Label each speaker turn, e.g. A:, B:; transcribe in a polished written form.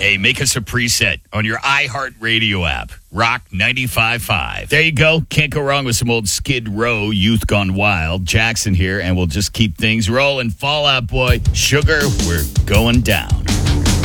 A: Hey, make us a preset on your iHeartRadio app. Rock 95.5. There you go. Can't go wrong with some old Skid Row, Youth Gone Wild. Jackson here, and we'll just keep things rolling. Fall Out Boy, Sugar, we're going down.